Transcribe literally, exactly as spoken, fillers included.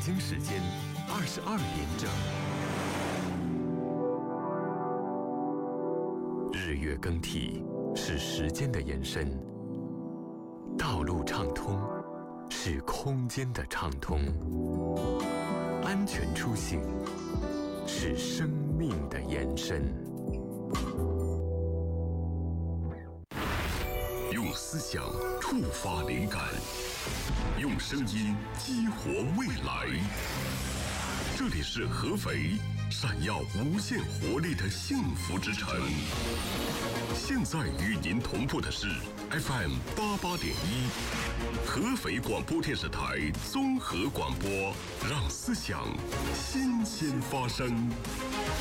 京时间二十二点整。日月更替是时间的延伸，道路畅通是空间的畅通，安全出行是生命的延伸。用思想触发灵感，用声音激活未来。这里是合肥，闪耀无限活力的幸福之城。现在与您同步的是 F M 八八点一，合肥广播电视台综合广播，让思想新鲜发生。